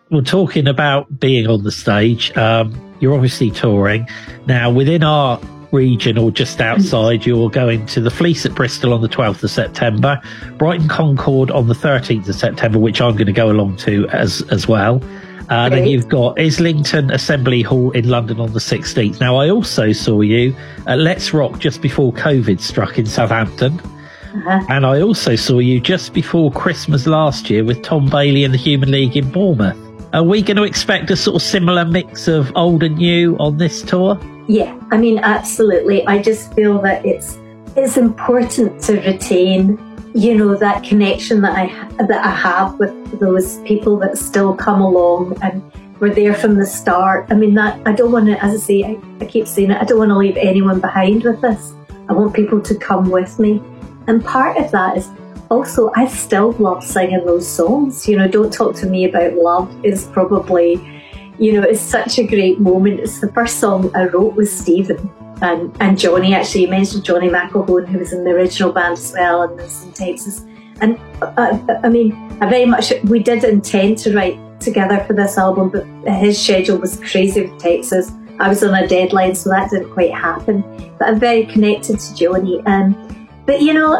Well, talking about being on the stage, you're obviously touring. Now, within our region or just outside, you're going to the Fleece at Bristol on the 12th of September, Brighton Concord on the 13th of September, which I'm going to go along to as well. Then you've got Islington Assembly Hall in London on the 16th. Now, I also saw you at Let's Rock just before COVID struck in Southampton. And I also saw you just before Christmas last year with Tom Bailey and the Human League in Bournemouth. Are we going to expect a sort of similar mix of old and new on this tour? Yeah, I mean, absolutely. I just feel that it's important to retain, you know, that connection that I have with those people that still come along and were there from the start. I mean, that I don't want to, as I say, I keep saying it, I don't want to leave anyone behind with this. I want people to come with me. And part of that is also, I still love singing those songs. You know, Don't Talk to Me About Love is probably, you know, it's such a great moment. It's the first song I wrote with Stephen and Johnny. Actually, you mentioned Johnny McElhone, who was in the original band as well, and was in Texas. And I mean, we did intend to write together for this album, but his schedule was crazy with Texas. I was on a deadline, so that didn't quite happen. But I'm very connected to Johnny. But you know,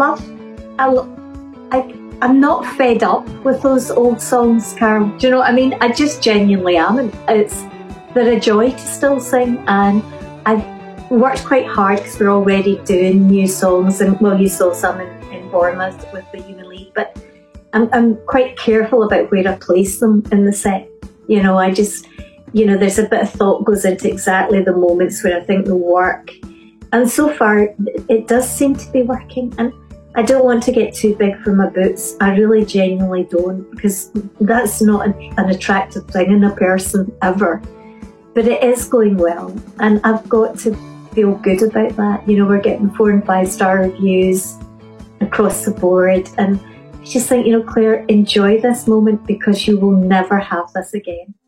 I'm not fed up with those old songs, Carol. Do you know what I mean? I just genuinely am. And they're a joy to still sing. And I've worked quite hard because we're already doing new songs. And well, you saw some in Bournemouth with the Human League. But I'm quite careful about where I place them in the set. You know, there's a bit of thought goes into exactly the moments where I think they'll work. And so far, it does seem to be working. And I don't want to get too big for my boots. I really genuinely don't, because that's not an attractive thing in a person ever. But it is going well. And I've got to feel good about that. You know, we're getting 4 and 5 star reviews across the board. And I just think, you know, Claire, enjoy this moment because you will never have this again.